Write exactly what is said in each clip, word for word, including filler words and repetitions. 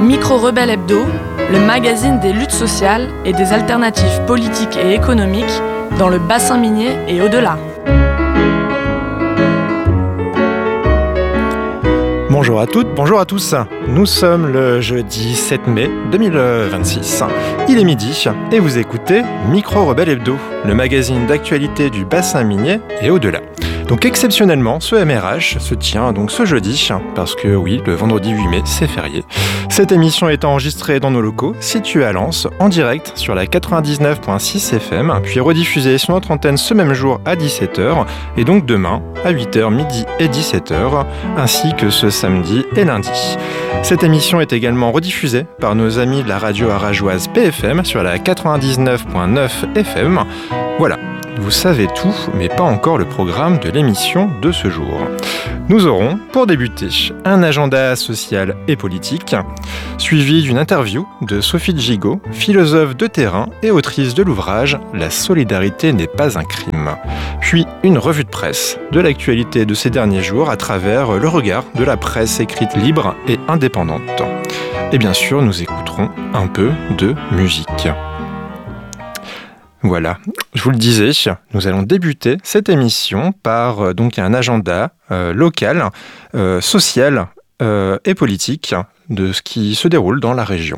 Micro-Rebelle Hebdo, le magazine des luttes sociales et des alternatives politiques et économiques dans le bassin minier et au-delà. Bonjour à toutes, bonjour à tous. Nous sommes le jeudi sept mai deux mille vingt-six. Il est midi et vous écoutez Micro-Rebelle Hebdo, le magazine d'actualité du bassin minier et au-delà. Donc exceptionnellement, ce M R H se tient donc ce jeudi, parce que oui, le vendredi huit mai, c'est férié. Cette émission est enregistrée dans nos locaux, situés à Lens, en direct sur la quatre-vingt-dix-neuf virgule six F M, puis rediffusée sur notre antenne ce même jour à dix-sept heures, et donc demain à huit heures, midi et dix-sept heures, ainsi que ce samedi et lundi. Cette émission est également rediffusée par nos amis de la radio arageoise P F M sur la quatre-vingt-dix-neuf virgule neuf F M. Voilà. Vous savez tout, mais pas encore le programme de l'émission de ce jour. Nous aurons, pour débuter, un agenda social et politique, suivi d'une interview de Sophie Gigot, philosophe de terrain et autrice de l'ouvrage « La solidarité n'est pas un crime ». Puis une revue de presse de l'actualité de ces derniers jours à travers le regard de la presse écrite libre et indépendante. Et bien sûr, nous écouterons un peu de musique. Voilà, je vous le disais, nous allons débuter cette émission par euh, donc un agenda euh, local, euh, social euh, et politique de ce qui se déroule dans la région.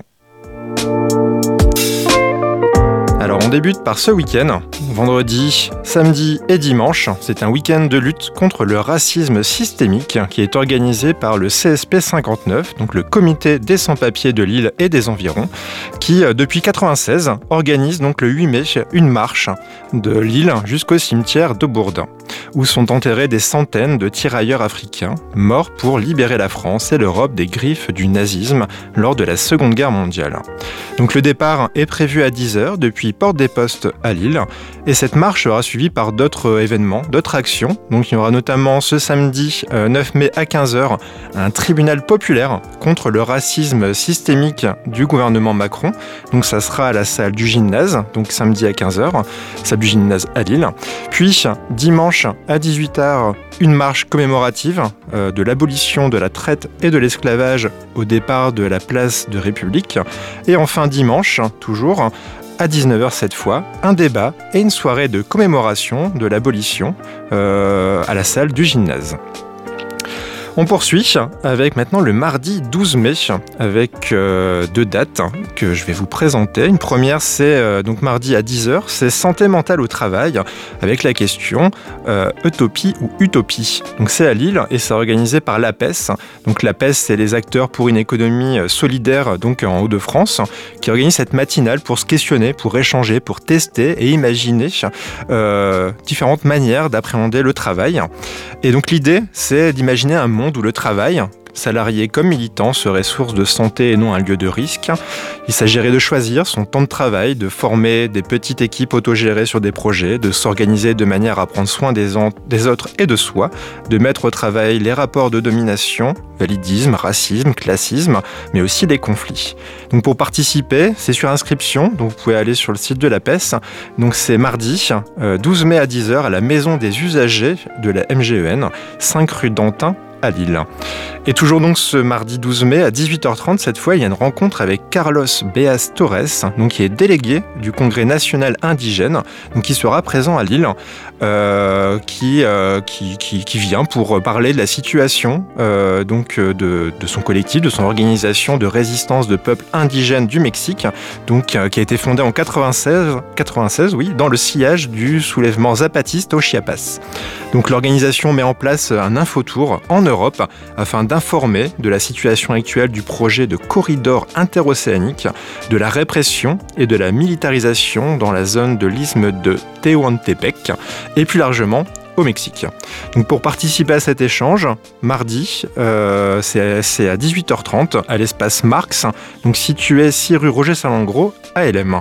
Alors on débute par ce week-end, vendredi, samedi et dimanche. C'est un week-end de lutte contre le racisme systémique qui est organisé par le C S P cinquante-neuf, donc le comité des sans-papiers de Lille et des environs, qui depuis quatre-vingt-seize organise donc le huit mai une marche de Lille jusqu'au cimetière de Bourdin, où sont enterrés des centaines de tirailleurs africains morts pour libérer la France et l'Europe des griffes du nazisme lors de la Seconde Guerre mondiale. Donc le départ est prévu à dix heures depuis Porte des Postes à Lille, et cette marche sera suivie par d'autres événements, d'autres actions. Donc il y aura notamment ce samedi euh, neuf mai à quinze heures un tribunal populaire contre le racisme systémique du gouvernement Macron. Donc ça sera à la salle du gymnase, donc samedi à quinze heures, salle du gymnase à Lille. Puis dimanche à dix-huit heures, une marche commémorative euh, de l'abolition de la traite et de l'esclavage au départ de la place de République. Et enfin dimanche, toujours, à dix-neuf heures cette fois, un débat et une soirée de commémoration de l'abolition euh, à la salle du gymnase. On poursuit avec maintenant le mardi douze mai, avec euh, deux dates que je vais vous présenter. Une première, c'est euh, donc mardi à dix heures, c'est santé mentale au travail, avec la question euh, utopie ou utopie. Donc c'est à Lille et c'est organisé par l'A P E S. Donc l'A P E S, c'est les acteurs pour une économie solidaire, donc en Hauts-de-France, qui organise cette matinale pour se questionner, pour échanger, pour tester et imaginer euh, différentes manières d'appréhender le travail. Et donc l'idée, c'est d'imaginer un monde où le travail, salarié comme militant, serait source de santé et non un lieu de risque. Il s'agirait de choisir son temps de travail, de former des petites équipes autogérées sur des projets, de s'organiser de manière à prendre soin des, en- des autres et de soi, de mettre au travail les rapports de domination, validisme, racisme, classisme, mais aussi des conflits. Donc pour participer, c'est sur inscription, donc vous pouvez aller sur le site de l'A P E S. Donc c'est mardi, euh, douze mai à dix heures, à la Maison des usagers de la M G E N, cinq rue d'Antin, à Lille. Et toujours donc ce mardi douze mai à dix-huit heures trente, cette fois, il y a une rencontre avec Carlos Beas Torres, donc qui est délégué du Congrès national indigène, donc qui sera présent à Lille, euh, qui, euh, qui, qui, qui vient pour parler de la situation euh, donc de, de son collectif, de son organisation de résistance de peuples indigènes du Mexique, donc euh, qui a été fondée en quatre-vingt-seize, quatre-vingt-seize, oui, dans le sillage du soulèvement zapatiste au Chiapas. Donc l'organisation met en place un infotour en Europe afin d'informer de la situation actuelle du projet de corridor interocéanique, de la répression et de la militarisation dans la zone de l'isthme de Tehuantepec et plus largement au Mexique. Donc pour participer à cet échange, mardi, euh, c'est, c'est à dix-huit heures trente à l'espace Marx, donc situé six rue Roger Salengro à L M.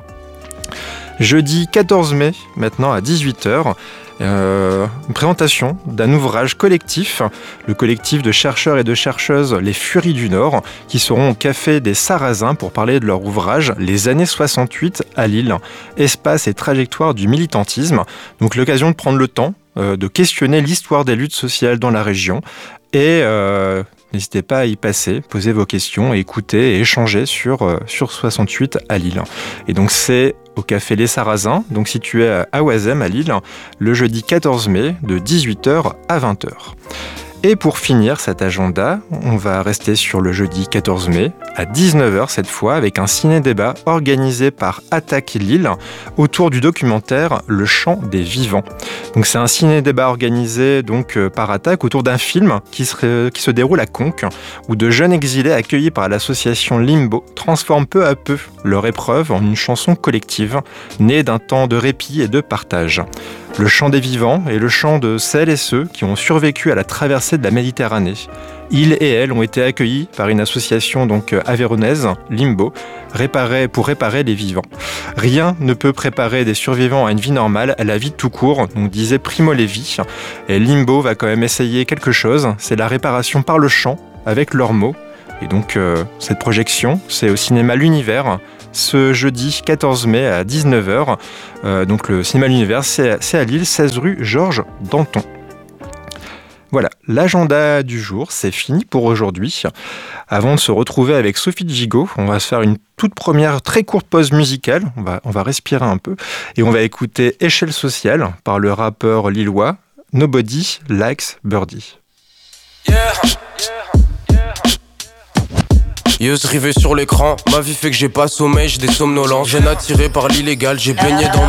Jeudi quatorze mai, maintenant à dix-huit heures, Euh, une présentation d'un ouvrage collectif, le collectif de chercheurs et de chercheuses Les Furies du Nord, qui seront au Café des Sarrasins pour parler de leur ouvrage Les années soixante-huit à Lille, espace et trajectoire du militantisme. Donc l'occasion de prendre le temps euh, de questionner l'histoire des luttes sociales dans la région et euh, N'hésitez pas à y passer, poser vos questions, écouter et échanger sur, euh, sur soixante-huit à Lille. Et donc c'est au Café Les Sarrasins, donc situé à Oisem à Lille, le jeudi quatorze mai de dix-huit heures à vingt heures. Et pour finir cet agenda, on va rester sur le jeudi quatorze mai, à dix-neuf heures cette fois, avec un ciné-débat organisé par Attaque Lille autour du documentaire Le Chant des Vivants. Donc c'est un ciné-débat organisé donc par Attaque autour d'un film qui se, qui se déroule à Conques, où de jeunes exilés accueillis par l'association Limbo transforment peu à peu leur épreuve en une chanson collective, née d'un temps de répit et de partage. Le chant des vivants est le chant de celles et ceux qui ont survécu à la traversée de la Méditerranée. Ils et elles ont été accueillis par une association donc avéronaise, Limbo, réparée, pour réparer les vivants. Rien ne peut préparer des survivants à une vie normale, à la vie tout court, donc disait Primo Levi. Et Limbo va quand même essayer quelque chose, c'est la réparation par le chant, avec leurs mots. Et donc euh, cette projection, c'est au cinéma L'Univers, ce jeudi quatorze mai à dix-neuf heures. Euh, donc le cinéma L'Univers, c'est, c'est à Lille, seize rue Georges Danton. Voilà, l'agenda du jour, c'est fini pour aujourd'hui. Avant de se retrouver avec Sophie Gigot, on va se faire une toute première très courte pause musicale. On va, on va respirer un peu et on va écouter Échelle sociale par le rappeur lillois Nobody Likes Birdie. Yeah. Yeus rivé sur l'écran, ma vie fait que j'ai pas sommeil, j'ai des somnolences. Jeune attiré par l'illégal, j'ai baigné dans